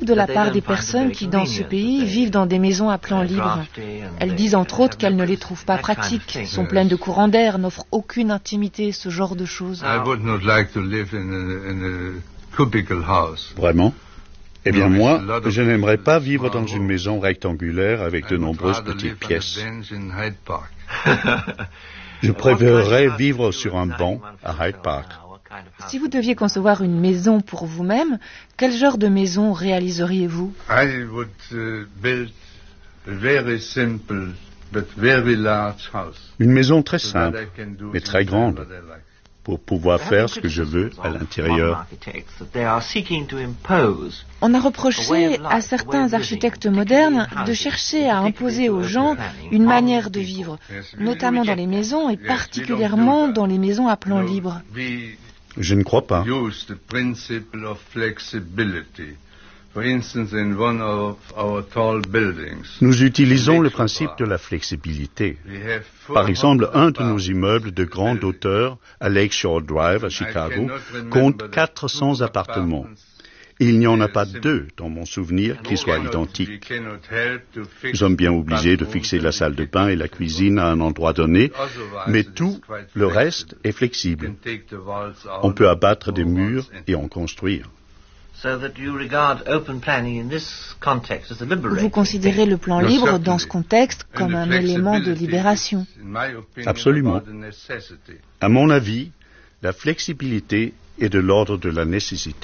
de la part des personnes qui, dans ce pays, vivent dans des maisons à plan libre. Elles disent entre autres qu'elles ne les trouvent pas pratiques, sont pleines de courants d'air, n'offrent aucune intimité, ce genre de choses. Vraiment ? Eh bien moi, je n'aimerais pas vivre dans une maison rectangulaire avec de nombreuses petites pièces. Je préférerais vivre sur un banc à Hyde Park. Si vous deviez concevoir une maison pour vous-même, quel genre de maison réaliseriez-vous ? Une maison très simple, mais très grande, pour pouvoir faire ce que je veux à l'intérieur. On a reproché à certains architectes modernes de chercher à imposer aux gens une manière de vivre, notamment dans les maisons et particulièrement dans les maisons à plan libre. Je ne crois pas. Nous utilisons le principe de la flexibilité. Par exemple, un de nos immeubles de grande hauteur à Lakeshore Drive à Chicago compte 400 appartements. Et il n'y en a pas 2, dans mon souvenir, qui soient identiques. Nous sommes bien obligés de fixer la salle de bain et la cuisine à un endroit donné, mais tout le reste est flexible. On peut abattre des murs et en construire. Vous considérez le plan libre dans ce contexte comme un élément de libération. Absolument. À mon avis, la flexibilité est de l'ordre de la nécessité.